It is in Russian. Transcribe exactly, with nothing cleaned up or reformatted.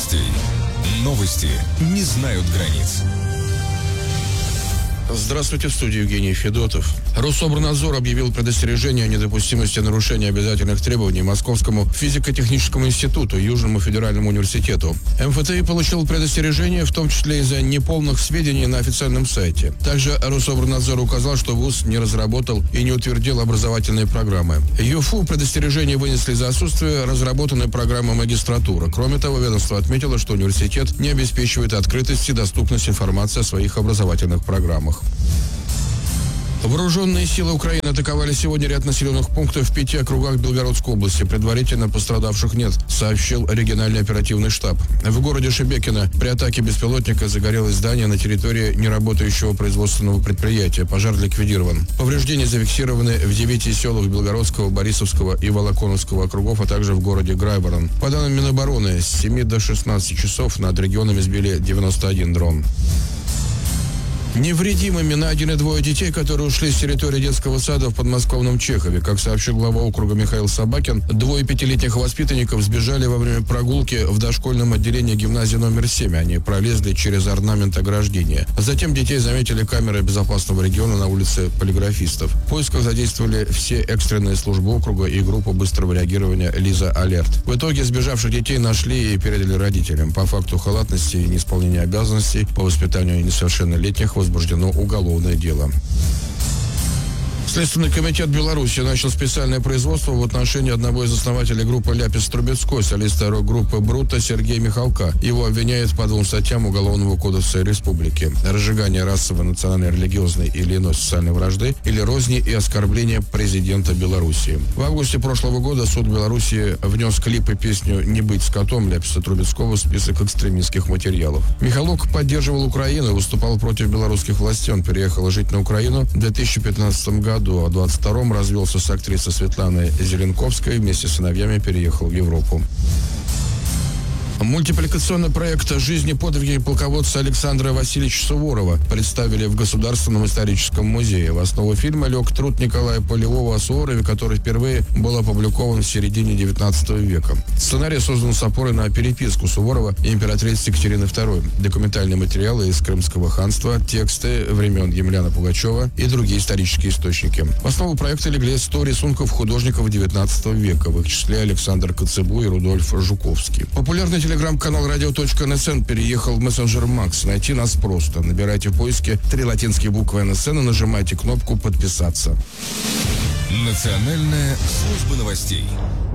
новостей. Новости не знают границ. Здравствуйте, в студии Евгений Федотов. Рособорнадзор объявил предостережение о недопустимости нарушения обязательных требований Московскому физико-техническому институту и Южному федеральному университету. МФТИ получил предостережение, в том числе из-за неполных сведений на официальном сайте. Также Рособорнадзор указал, что вуз не разработал и не утвердил образовательные программы. ЮФУ предостережение вынесли за отсутствие разработанной программы магистратуры. Кроме того, ведомство отметило, что университет не обеспечивает открытость и доступность информации о своих образовательных программах. Вооруженные силы Украины атаковали сегодня ряд населенных пунктов в пяти округах Белгородской области. Предварительно пострадавших нет, сообщил региональный оперативный штаб. В городе Шебекино при атаке беспилотника загорелось здание на территории неработающего производственного предприятия. Пожар ликвидирован. Повреждения зафиксированы в девяти селах Белгородского, Борисовского и Волоконовского округов, а также в городе Грайворон. По данным Минобороны, с семи до шестнадцати часов над регионами сбили девяносто один дрон. Невредимыми найдены двое детей, которые ушли с территории детского сада в подмосковном Чехове. Как сообщил глава округа Михаил Собакин, двое пятилетних воспитанников сбежали во время прогулки в дошкольном отделении гимназии номер семь. Они пролезли через орнамент ограждения. Затем детей заметили камеры безопасного региона на улице Полиграфистов. В поисках задействовали все экстренные службы округа и группу быстрого реагирования «Лиза Алерт». В итоге сбежавших детей нашли и передали родителям. По факту халатности и неисполнения обязанностей по воспитанию несовершеннолетних возбуждено уголовное дело. Следственный комитет Беларуси начал специальное производство в отношении одного из основателей группы «Ляпис-Трубецкой», солиста рок-группы «Бруто» Сергея Михалка. Его обвиняют по двум статьям Уголовного кодекса республики: разжигание расовой, национальной, религиозной или иной социальной вражды, или розни и оскорбления президента Беларуси. В августе прошлого года суд Беларуси внес клип и песню «Не быть скотом» Ляписа Трубецкого в список экстремистских материалов. Михалок поддерживал Украину и выступал против белорусских властей. Он переехал жить на Украину в две тысячи пятнадцатом году. А в двадцать втором развелся с актрисой Светланой Зеленковской и вместе с сыновьями переехал в Европу. Мультипликационный проект «Жизнь и подвиги полководца Александра Васильевича Суворова» представили в Государственном историческом музее. В основу фильма лег труд Николая Полевого о Суворове, который впервые был опубликован в середине девятнадцатого века. Сценарий создан с опорой на переписку Суворова и императрицы Екатерины второй, документальные материалы из Крымского ханства, тексты времен Емельяна Пугачева и другие исторические источники. В основу проекта легли сто рисунков художников девятнадцатого века, в их числе Александр Коцебу и Рудольф Жуковский. Популярный телеграм-канал радио.нсн переехал в мессенджер Макс. Найти нас просто. Набирайте в поиске три латинские буквы эн эс эн и нажимайте кнопку «Подписаться». Национальная служба новостей.